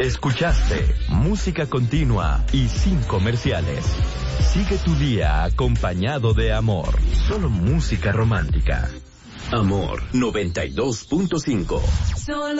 Escuchaste música continua y sin comerciales. Sigue tu día acompañado de amor. Solo música romántica. Amor 92.5.